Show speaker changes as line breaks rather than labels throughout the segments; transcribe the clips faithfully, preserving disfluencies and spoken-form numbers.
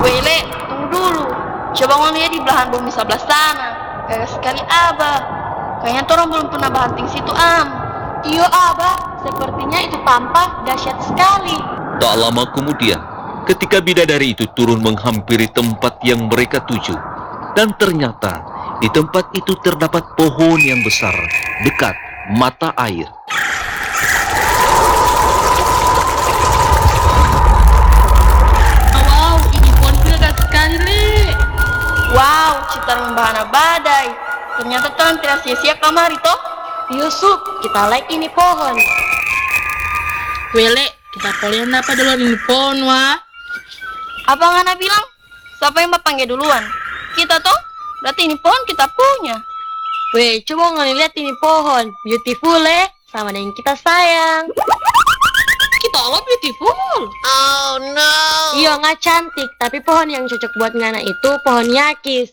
Wele, tunggu dulu. Coba mau lihat di belahan bumi sebelah sana. Gagah sekali Abah. Kayaknya orang belum pernah banting situ, Am.
Iyo Abah, sepertinya itu pampa dahsyat sekali.
Tak lama kemudian, ketika bidadari itu turun menghampiri tempat yang mereka tuju, dan ternyata di tempat itu terdapat pohon yang besar dekat mata air.
Wow, ini pohon gagah sekali, Le.
Wow, cita membahana badai. Ternyata tuan tidak sia-sia kamari toh.
Yusuf, kita like ini pohon.
Wele, kita kalian dapat duluan ini pohon, wah.
Apa ngana bilang? Siapa yang panggil duluan? Kita toh? Berarti ini pohon kita punya.
Weh, coba ngeliat ini pohon. Beautiful, Le. Sama dengan kita sayang.
Kita Allah beautiful.
Oh no.
Iya, nggak cantik. Tapi pohon yang cocok buat ngana itu pohon yakis.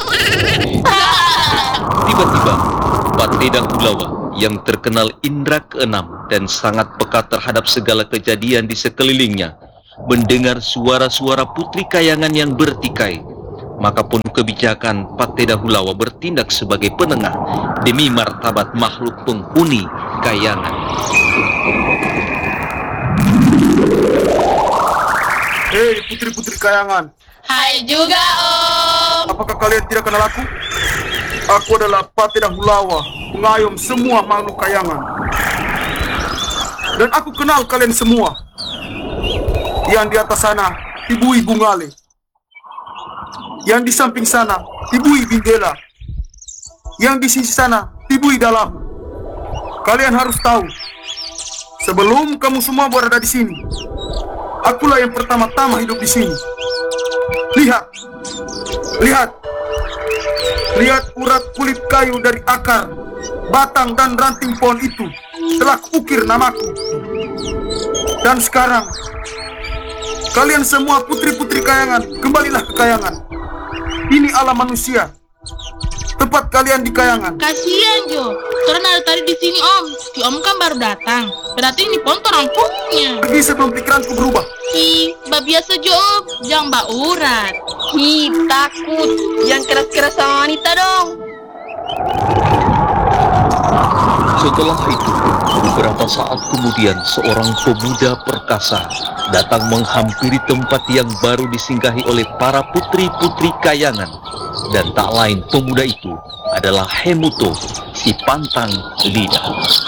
Tiba-tiba, Pateda Hulawa yang terkenal indra keenam dan sangat peka terhadap segala kejadian di sekelilingnya, mendengar suara-suara putri kayangan yang bertikai. Maka pun kebijakan Pateda Hulawa bertindak sebagai penengah demi martabat makhluk penghuni kayangan.
Hei putri-putri kayangan,
Hai juga, Om.
apakah kalian tidak kenal aku? Aku adalah Pateda Hulawa, pengayom semua makhluk kayangan. Dan aku kenal kalian semua. Yang di atas sana, Tibui Bungale. Yang di samping sana, Tibui Bindela. Yang di sisi sana, Tibui Dalam. Kalian harus tahu, sebelum kamu semua berada di sini, akulah yang pertama-tama hidup di sini. Lihat, lihat, lihat urat kulit kayu dari akar, batang dan ranting pohon itu telah kuukir namaku. Dan sekarang, kalian semua putri-putri kayangan, kembalilah ke kayangan. Ini alam manusia, tempat kalian di kayangan.
Kasihan Jo, karena dari tadi di sini Om. Si Om kan baru datang. Berarti ini pohon orang punya.
Pergi sebelum pikiranku berubah.
Ih, mbak biasa Jo Om, jangan mbak urat.
Hi, takut. Jangan keras-keras sama wanita dong.
Setelah itu, beberapa saat kemudian seorang pemuda perkasa datang menghampiri tempat yang baru disinggahi oleh para putri-putri kayangan. Dan tak lain pemuda itu adalah Hemuto, si pantang lidah.